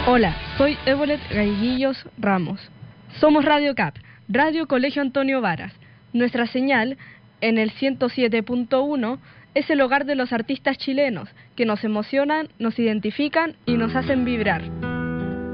Hola, soy Évolet Gaiguillos Ramos. Somos Radio CAP, Radio Colegio Antonio Varas. Nuestra señal, en el 107.1, es el hogar de los artistas chilenos, que nos emocionan, nos identifican y nos hacen vibrar.